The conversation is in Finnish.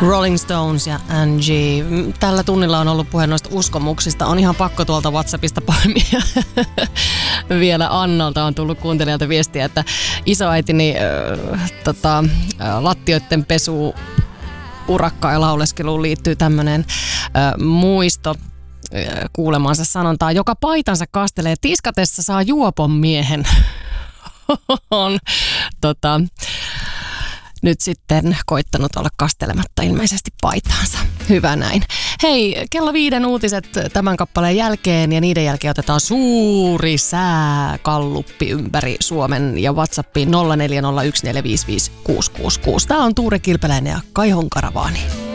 Rolling Stones ja Angie. Tällä tunnilla on ollut puhe noista uskomuksista. On ihan pakko tuolta WhatsAppista poimia. Vielä Annalta on tullut kuuntelijalta viestiä, että isoäitini lattioiden pesu urakkaan ja lauleskeluun liittyy tämmöinen muisto kuulemansa sanontaa. Joka paitansa kastelee, tiskatessa saa juopon miehen. On nyt sitten koittanut olla kastelematta ilmeisesti paitaansa. Hyvä näin. Hei, kello 5 uutiset tämän kappaleen jälkeen ja niiden jälkeen otetaan suuri sääkalluppi ympäri Suomen ja WhatsAppiin 0401455666. Tää on Tuure Kilpeläinen ja Kaihon Karavaani.